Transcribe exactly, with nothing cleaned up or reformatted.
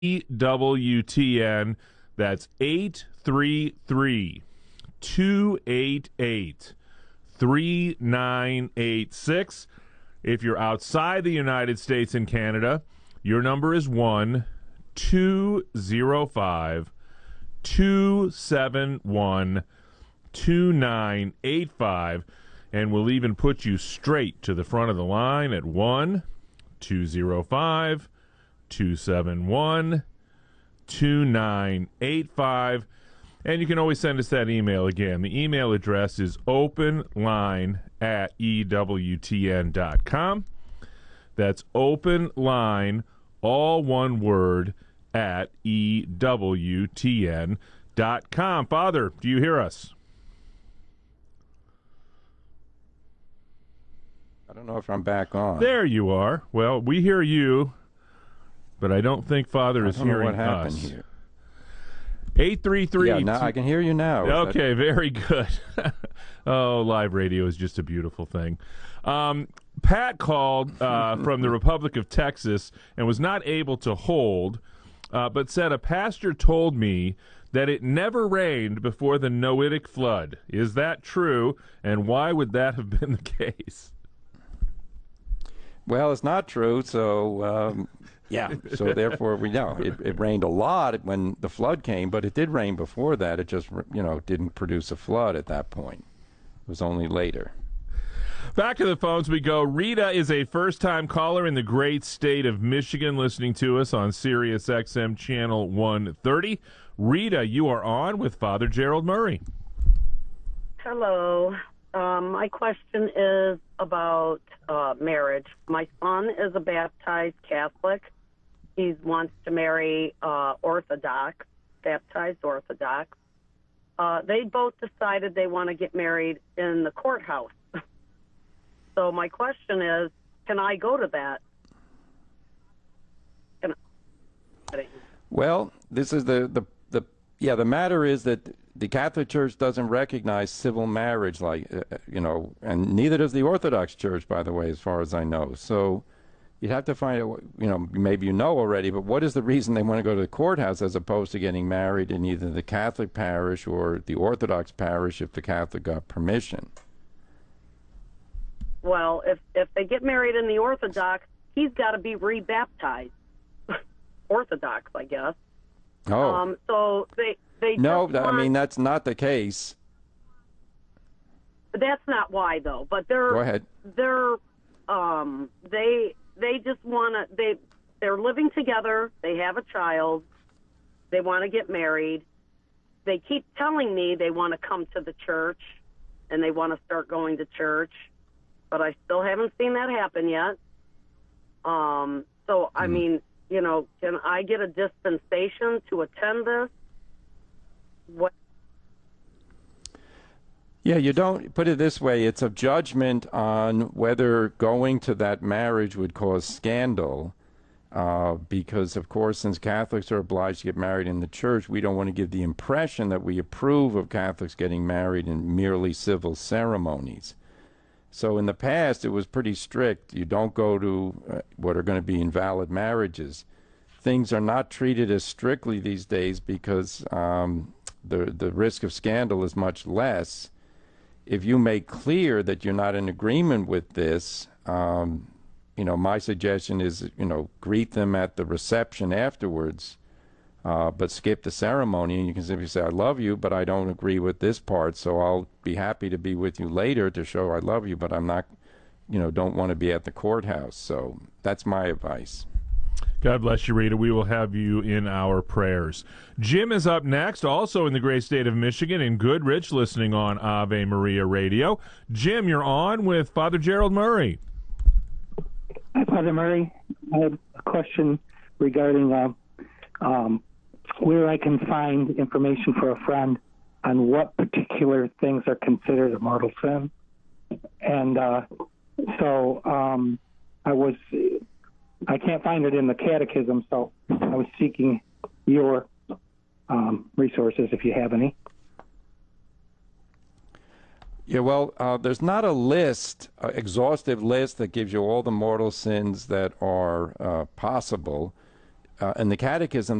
E W T N. That's eight three three, two eight eight, three nine eight six. If you're outside the United States and Canada, your number is one two zero five, two seven one, two nine eight five, and we'll even put you straight to the front of the line at one two zero five, two seven one, two nine eight five. And you can always send us that email again. The email address is openline at E W T N dot com. That's openline, all one word, at E W T N dot com. Father, do you hear us? I don't know if I'm back on. There you are. Well, we hear you, but I don't think Father is I don't know hearing what happened us. Here. eight three three. Yeah, now I can hear you now. Okay, that... very good. Oh, live radio is just a beautiful thing. Um, Pat called uh, from the Republic of Texas and was not able to hold, uh, but said a pastor told me that it never rained before the Noahic flood. Is that true, and why would that have been the case? Well, it's not true, so... Um... Yeah, so therefore we know it, it rained a lot when the flood came, but it did rain before that. It just, you know, didn't produce a flood at that point. It was only later. Back to the phones we go. Rita is a first-time caller in the great state of Michigan, listening to us on Sirius X M Channel one thirty. Rita, you are on with Father Gerald Murray. Hello. Um, my question is about uh, marriage. My son is a baptized Catholic. He wants to marry uh, Orthodox, baptized Orthodox. Uh, they both decided they want to get married in the courthouse. So my question is, can I go to that? Can I? Well, this is the, the, the, yeah, the matter is that the Catholic Church doesn't recognize civil marriage, like, uh, you know, and neither does the Orthodox Church, by the way, as far as I know. So you'd have to find out, you know, maybe you know already, but what is the reason they want to go to the courthouse as opposed to getting married in either the Catholic parish or the Orthodox parish if the Catholic got permission? Well, if, if they get married in the Orthodox, he's got to be rebaptized. Orthodox, I guess. Oh. Um, so they... They no, want, I mean, that's not the case. That's not why, though. But they're Go ahead. They're um, they they just want to they they're living together. They have a child. They want to get married. They keep telling me they want to come to the church and they want to start going to church, but I still haven't seen that happen yet. Um, so I mm. mean, you know, can I get a dispensation to attend this? What? Yeah, you don't put it this way. It's a judgment on whether going to that marriage would cause scandal, uh, because, of course, since Catholics are obliged to get married in the church, we don't want to give the impression that we approve of Catholics getting married in merely civil ceremonies. So in the past, it was pretty strict. You don't go to uh, what are going to be invalid marriages. Things are not treated as strictly these days because um, the the risk of scandal is much less. If you make clear that you're not in agreement with this, um, you know, my suggestion is, you know, greet them at the reception afterwards, uh, but skip the ceremony, and you can simply say, I love you, but I don't agree with this part, so I'll be happy to be with you later to show I love you, but I'm not, you know, don't want to be at the courthouse. So that's my advice. God bless you, Rita. We will have you in our prayers. Jim is up next, also in the great state of Michigan, in Goodrich, listening on Ave Maria Radio. Jim, you're on with Father Gerald Murray. Hi, Father Murray. I have a question regarding uh, um, where I can find information for a friend on what particular things are considered a mortal sin. And uh, so um, I was... I can't find it in the catechism, so I was seeking your um, resources, if you have any. Yeah, well, uh, there's not a list, an exhaustive list that gives you all the mortal sins that are uh, possible. uh, in the Catechism,